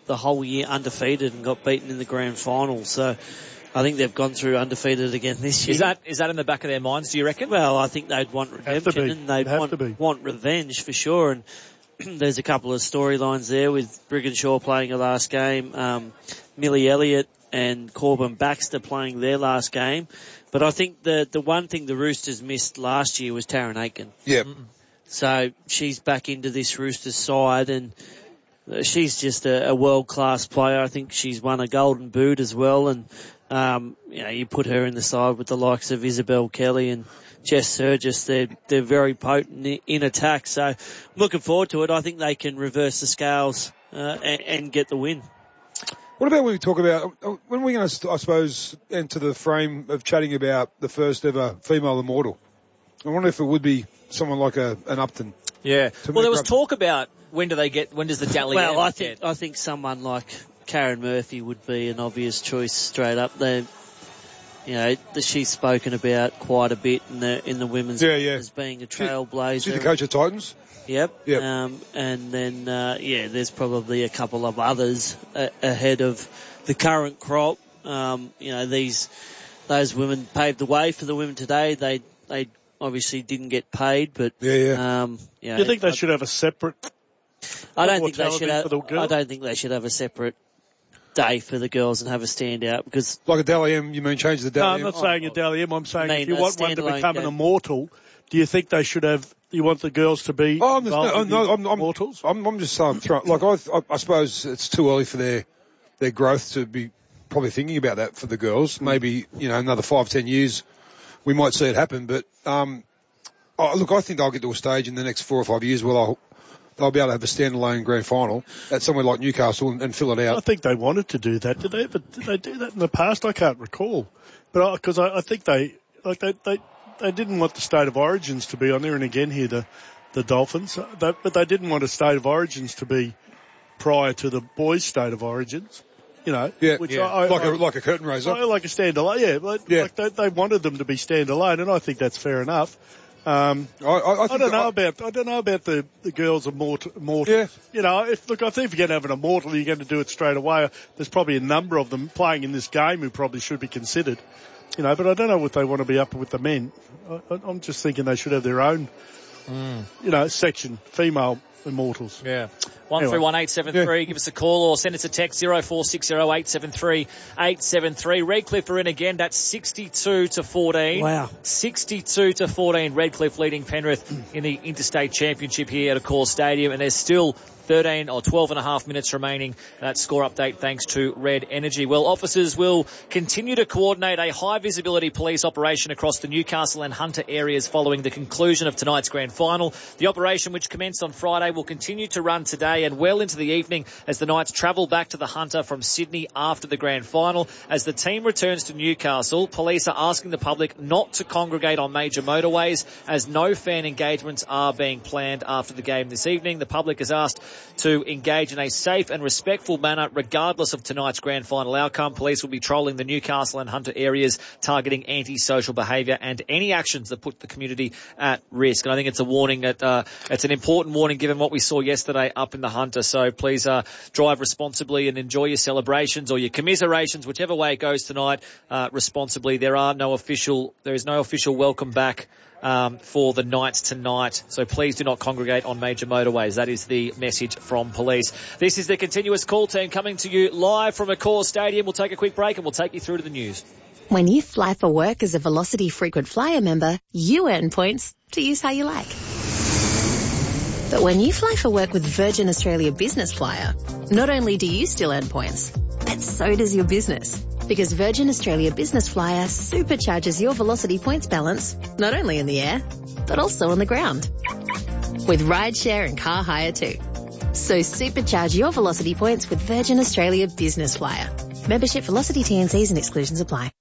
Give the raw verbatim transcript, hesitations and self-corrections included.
the whole year undefeated and got beaten in the grand final. So I think they've gone through undefeated again this year. Is that is that in the back of their minds, do you reckon? Well, I think they'd want redemption and they'd want, want revenge for sure. And there's a couple of storylines there with Brigginshaw playing her last game, um, Millie Elliott and Corbin Baxter playing their last game. But I think the the one thing the Roosters missed last year was Taryn Aitken. Yep. So she's back into this Roosters side, and she's just a, a world-class player. I think she's won a golden boot as well, and um, you know, you put her in the side with the likes of Isabel Kelly and Jess Surgis. They're they're very potent in attack. So I'm looking forward to it. I think they can reverse the scales uh, and, and get the win. What about when we talk about, when are we going to, I suppose, enter the frame of chatting about the first ever female immortal? I wonder if it would be someone like a, an Upton. Yeah. Well, there was talk about when do they get, when does the Dally M Well, I think, get? I think someone like Karen Murphy would be an obvious choice straight up. They, you know, she's spoken about quite a bit in the, in the women's yeah, yeah. as being a trailblazer. She's the coach of Titans. Yep. Yep. Um, and then, uh, yeah, there's probably a couple of others a- ahead of the current crop. Um, you know, these, those women paved the way for the women today. They, they obviously didn't get paid, but, yeah, yeah. um, you know, Do you think they I, should have a separate, I don't think they should have, for the girls? I don't think they should have a separate day for the girls and have a standout because. Like a Dally M, you mean change the Dally No, M? I'm not oh, saying oh. a Dally M, I'm saying I mean, if you a want one to standalone become an game. immortal, do you think they should have, you want the girls to be Oh, I'm just, involved no, in no, the I'm, I'm, immortals? I'm, I'm just um, throwing, like I, I suppose it's too early for their, their growth to be probably thinking about that for the girls. Maybe, you know, another five, ten years, we might see it happen. But, um, oh, look, I think they'll get to a stage in the next four or five years where they'll, they'll be able to have a standalone grand final at somewhere like Newcastle and, and fill it out. I think they wanted to do that. Did they ever, did they do that in the past? I can't recall. But because I, I, I think they, like they, they, they didn't want the State of Origins to be on there, and again here the, the Dolphins, they, but they didn't want a State of Origins to be prior to the boys' State of Origins, you know. Yeah, which yeah. I, I, like, I, a, like a curtain raiser. I, like a standalone, yeah. Like, yeah. like they, they wanted them to be standalone, and I think that's fair enough. Um, I, I, I, I don't know I, about I don't know about the, the girls immortal. immortal. Yeah. You know, if look, I think if you're going to have an immortal, you're going to do it straight away. There's probably a number of them playing in this game who probably should be considered. You know, but I don't know if they want to be up with the men. I, I'm just thinking they should have their own, mm. you know, section, female immortals. Yeah. One Anyway. three one eight seven three. Yeah. Give us a call or send us a text zero four six zero eight seven three eight seven three. Redcliffe are in again. That's sixty-two to fourteen. Wow. sixty-two to fourteen. Redcliffe leading Penrith in the Interstate Championship here at Accor Stadium, and there's still thirteen or twelve and a half minutes remaining. That score update thanks to Red Energy. Well, officers will continue to coordinate a high visibility police operation across the Newcastle and Hunter areas following the conclusion of tonight's grand final. The operation, which commenced on Friday, will continue to run today and well into the evening as the Knights travel back to the Hunter from Sydney after the grand final. As the team returns to Newcastle, police are asking the public not to congregate on major motorways as no fan engagements are being planned after the game this evening. The public is asked to engage in a safe and respectful manner regardless of tonight's grand final outcome. Police will be trolling the Newcastle and Hunter areas, targeting antisocial behaviour and any actions that put the community at risk. And I think it's a warning that uh, it's an important warning given what we saw yesterday up in the Hunter. So please uh, drive responsibly and enjoy your celebrations or your commiserations, whichever way it goes tonight, uh, responsibly. There are no official, there is no official welcome back Um, for the Knights tonight. So please do not congregate on major motorways. That is the message from police. This is the Continuous Call Team coming to you live from Accor Stadium. We'll take a quick break and we'll take you through to the news. When you fly for work as a Velocity Frequent Flyer member, you earn points to use how you like. But when you fly for work with Virgin Australia Business Flyer, not only do you still earn points, but so does your business. Because Virgin Australia Business Flyer supercharges your Velocity points balance, not only in the air, but also on the ground. With rideshare and car hire too. So supercharge your Velocity points with Virgin Australia Business Flyer. Membership, Velocity T and Cs and exclusions apply.